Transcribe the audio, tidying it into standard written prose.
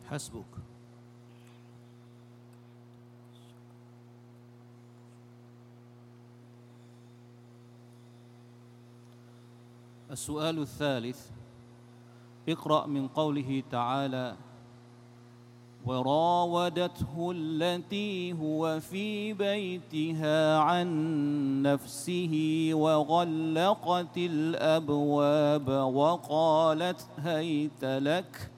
حسبك. السؤال الثالث: اقرأ من قوله تعالى: وراودته التي هو في بيتها عن نفسه وغلقت الأبواب وقالت هيت لك